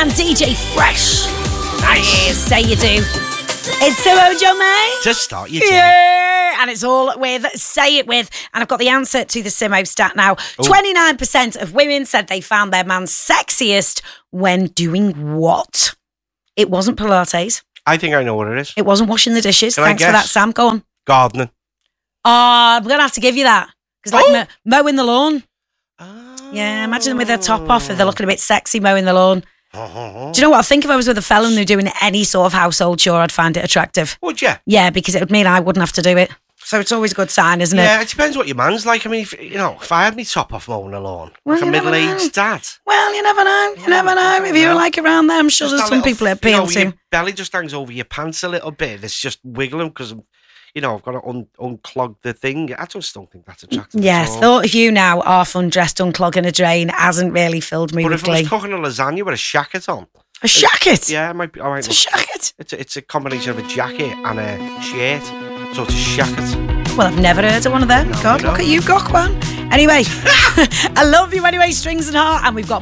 and DJ Fresh. Nice. Yes, say you do. It's Simo Joe May. To start your day. Yeah, and it's all with Say It With. And I've got the answer to the Simo stat now. 29% of women said they found their man sexiest when doing what? It wasn't Pilates. I think I know what it is. It wasn't washing the dishes. Can I Thanks for guess? that, Sam. Go on. Gardening. I'm going to have to give you that. Because like mowing the lawn. Yeah, imagine them with their top off if they're looking a bit sexy mowing the lawn. Do you know what? I think if I was with a fella and they're doing any sort of household chore, I'd find it attractive. Would you? Yeah, because it would mean I wouldn't have to do it. So it's always a good sign, isn't it? Yeah, it depends what your man's like. I mean, if I had me top off mowing the lawn, Well, like a you never middle-aged dad. Well, you never know. You never know. If you're like around there, I'm sure Just there's a some little, people it appeals to. Your belly just hangs over your pants a little bit. It's just wiggling because, I've got to unclog the thing. I just don't think that's attractive. Yeah, at all. thought of you now, half undressed, unclogging a drain, hasn't really filled me But with if I was glee. cooking a lasagna with a shacket on. A shacket? Yeah, it might be. It's a shacket. It's a combination of a jacket and a shirt. So it's a shacket. Well, I've never heard of one of them. No, God, no. look at you, Gokwan. Anyway, I love you anyway, Strings and Heart, and we've got